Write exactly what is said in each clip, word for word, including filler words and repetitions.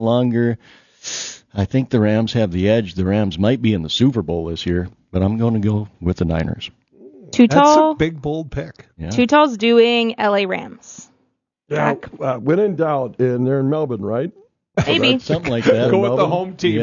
longer. I think the Rams have the edge. The Rams might be in the Super Bowl this year, but I'm going to go with the Niners. Too tall. That's a big, bold pick. Yeah. Too tall's doing L A Rams. Yeah, Jack? uh, when in doubt, and they're in Melbourne, right? Maybe. Something like that. Go with the Melbourne? home team.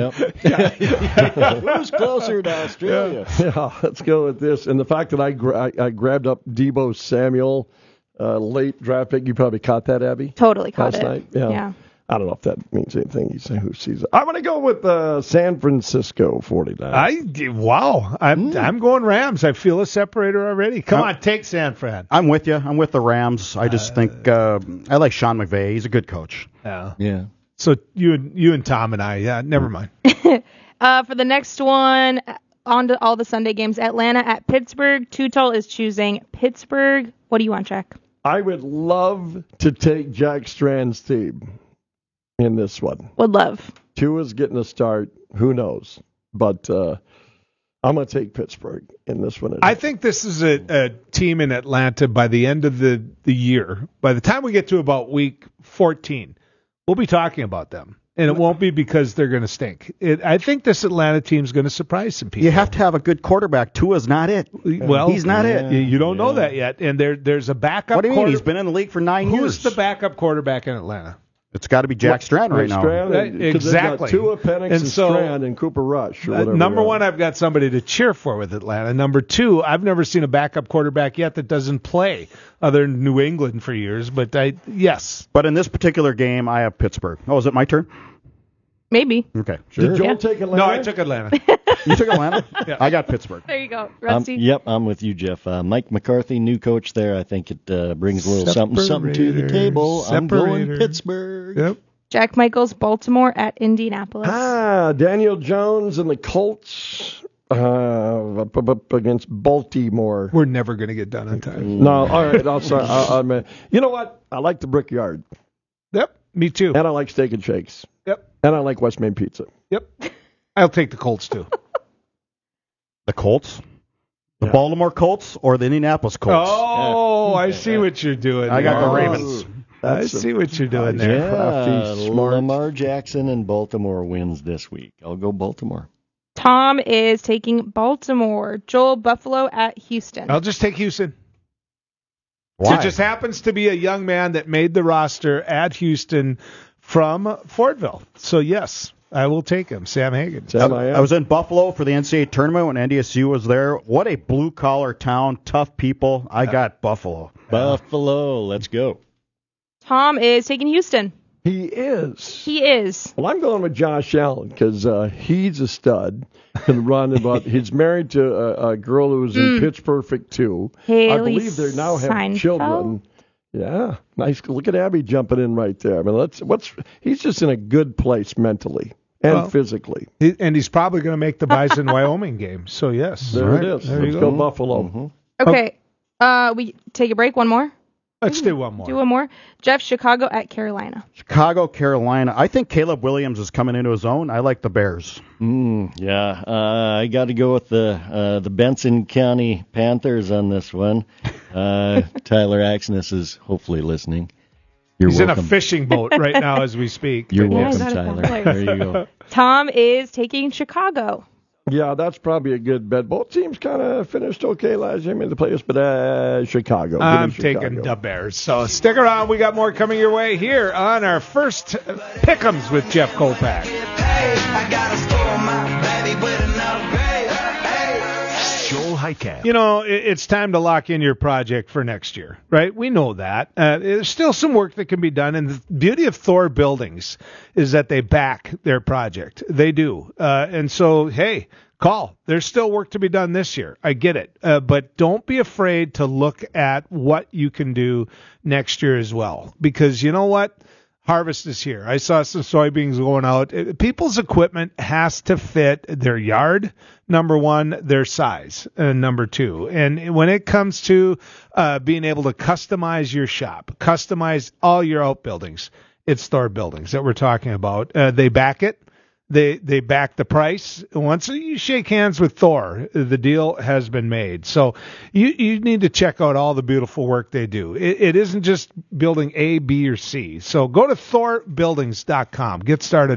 Yep. Who's closer to Australia? Yeah, let's go with this. And the fact that I gra- I, I grabbed up Deebo Samuel, uh, late draft pick, you probably caught that, Abby? Totally caught Last it. night? Yeah. Yeah. I don't know if that means anything. You say who sees it. I'm going to go with uh, San Francisco forty-nine. I wow, I'm Mm. I'm going Rams. I feel a separator already. Come I'm- on, take San Fran. I'm with you. I'm with the Rams. I just think uh, I like Sean McVay. He's a good coach. Yeah. Yeah. So you and you and Tom and I, yeah, never mind. Uh, for the next one, on to all the Sunday games. Atlanta at Pittsburgh. Too tall is choosing Pittsburgh. What do you want, Jack? I would love to take Jack Strand's team in this one. Would love. Tua's getting a start. Who knows? But uh, I'm going to take Pittsburgh in this one. I think this is a, a team in Atlanta by the end of the, the year. By the time we get to about week fourteen, we'll be talking about them. And it won't be because they're going to stink. It, I think this Atlanta team's going to surprise some people. You have to have a good quarterback. Tua's not it. Well, he's not yeah. it. You, you don't know Yeah. that yet. And there there's a backup. What do you mean? quarter- He's been in the league for nine years. Who's the backup quarterback in Atlanta? It's got to be Jack Strand right now. Strand, Right, and- 'cause they've got exactly. Tua, Penix, and, And so- Strand, and Cooper Rush. Or Uh, whatever number they are. one, I've got somebody to cheer for with Atlanta. Number two, I've never seen a backup quarterback yet that doesn't play, other than New England for years. But I, yes, But in this particular game, I have Pittsburgh. Oh, is it my turn? Maybe. Okay. Did Joel Yeah. take Atlanta? no, I took Atlanta. You took Atlanta? Yeah. I got Pittsburgh. There you go. Um, Rusty. yep, I'm with you, Jeff. Uh, Mike McCarthy, new coach there. I think it uh, brings a little something, something to the Separator. table. I'm going Separator. Pittsburgh. Yep. Jack Michaels, Baltimore at Indianapolis. Ah, Daniel Jones and the Colts uh, up, up, up against Baltimore. We're never going to get done on time. No, all right. I'll sorry. I, I mean, you know what? I like the Brickyard, Yep. Me too. and I like Steak and Shakes, Yep. and I like West Main Pizza. Yep. I'll take the Colts too. The Colts? The Yeah. Baltimore Colts or the Indianapolis Colts? Oh, I see what you're doing. I got the Oh. Ravens. I That's a- see what you're doing there. Yeah, Crafty, smart. Lamar Jackson and Baltimore wins this week. I'll go Baltimore. Tom is taking Baltimore. Joel, Buffalo at Houston. I'll just take Houston. Why? It just happens to be a young man that made the roster at Houston from Fortville. So, yes, I will take him. Sam Hagan. Sam, I, am. I was in Buffalo for the N C double A tournament when N D S U was there. What a blue-collar town, tough people. I got Buffalo. Buffalo, let's go. Tom is taking Houston. He is. He is. Well, I'm going with Josh Allen because uh, he's a stud. Can run about. He's married to a, a girl who was in Pitch Perfect too. I Haley believe they now have Seinfeld? children. Yeah, nice. Look at Abby jumping in right there. I mean, let's. What's he's just in a good place mentally and Well, physically. He, and he's probably going to make the Bison Wyoming game. So, yes. There All it right, is. There Let's you go, go. Buffalo. Okay. Uh, we take a break. One more. Let's do one more. Do one more. Jeff, Chicago at Carolina. Chicago, Carolina. I think Caleb Williams is coming into his own. I like the Bears. Mm, yeah, uh, I got to go with the uh, the Benson County Panthers on this one. Uh, Tyler Axness is hopefully listening. You're He's welcome. in a fishing boat right now as we speak. You're But Yeah, welcome, he's not a Tyler. bad There you go. Tom is taking Chicago. Yeah, that's probably a good bet. Both teams kind of finished okay last year in the playoffs, but uh, Chicago. Give me I'm Chicago. taking the Bears. So stick around. We got more coming your way here on our first Pick'ems with Jeff Kolpak. Joel Heitkamp. You know, it, it's time to lock in your project for next year, right? We know that. Uh, there's still some work that can be done. And the beauty of Thor Buildings is that they back their project. They do. Uh, and so, hey, call. There's still work to be done this year. I get it. Uh, but don't be afraid to look at what you can do next year as well. Because you know what? Harvest is here. I saw some soybeans going out. It- People's equipment has to fit their yard, number one, their size, and number two. And when it comes to uh, being able to customize your shop, customize all your outbuildings, it's Thor Buildings that we're talking about. Uh, they back it. They they back the price. Once you shake hands with Thor, the deal has been made. So you, you need to check out all the beautiful work they do. It, it isn't just building A, B, or C. So go to Thor Buildings dot com. Get started